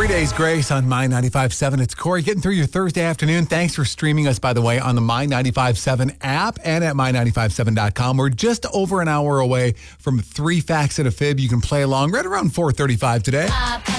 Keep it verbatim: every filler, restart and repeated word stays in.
Three Days Grace on My ninety-five point seven. It's Corey getting through your Thursday afternoon. Thanks for streaming us, by the way, on the My ninety-five point seven app and at my ninety-five point seven dot com. We're just over an hour away from Three Facts and a Fib. You can play along right around four thirty-five today. Uh,